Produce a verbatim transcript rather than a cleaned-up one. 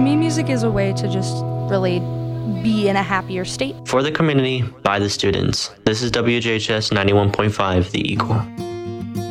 me, music is a way to just really be in a happier state. For the community, by the students. This is W J H S ninety-one point five, The Equal.